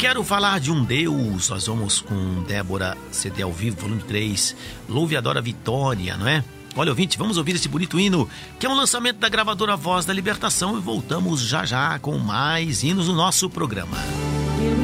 quero falar de um Deus. Nós vamos com Débora CD ao vivo, volume 3. Louve e adora a vitória, não é? Olha, ouvinte, vamos ouvir esse bonito hino, que é um lançamento da gravadora Voz da Libertação, e voltamos já já com mais hinos no nosso programa.